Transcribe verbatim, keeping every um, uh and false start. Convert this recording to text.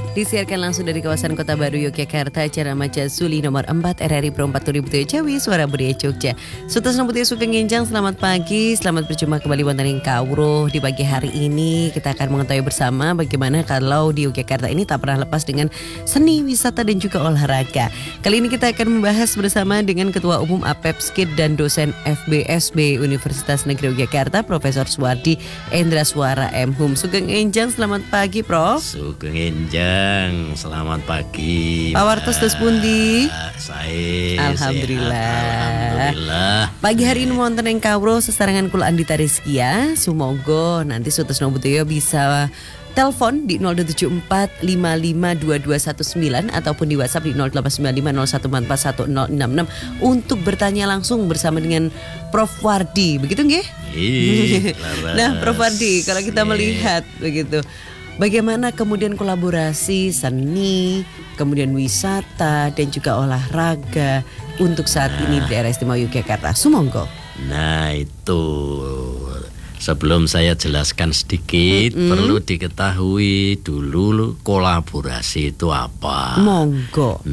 Disiarkan langsung dari kawasan Kota Baru, Yogyakarta, acara Maca Suli nomor empat R R I Pro empat puluh ribu Jawi, Suara Budaya Jogja. Sutas Namputia Sugeng Enjang, selamat pagi, selamat berjumpa kembali wonten ing kawruh. Di pagi hari ini kita akan mengetahui bersama bagaimana kalau di Yogyakarta ini tak pernah lepas dengan seni, wisata dan juga olahraga. Kali ini kita akan membahas bersama dengan Ketua Umum Apepskid dan dosen F B S B Universitas Negeri Yogyakarta, Profesor Suwardi Endra Swara M Hum. Sugeng Enjang, selamat pagi, Prof. Sugeng Enjang, selamat pagi. Pak Wartos dos pundi? Saya Alhamdulillah. Sehat, Alhamdulillah. Pagi hari ini wonten ing kawruh sesarengan kula Andita Rizkia. Sumangga nanti Sutas Namputia bisa telepon di nol dua tujuh empat lima lima dua dua satu sembilan ataupun di WhatsApp di nol delapan sembilan lima nol satu empat empat satu nol enam enam untuk bertanya langsung bersama dengan Prof Wardi. Begitu nggih? Ih, Nah, Prof Wardi, kalau kita melihat begitu, bagaimana kemudian kolaborasi seni, kemudian wisata dan juga olahraga untuk saat nah, ini di daerah istimewa Yogyakarta. Sumangga. Nah itu, sebelum saya jelaskan sedikit, mm-hmm. perlu diketahui dulu kolaborasi itu apa. Monggo.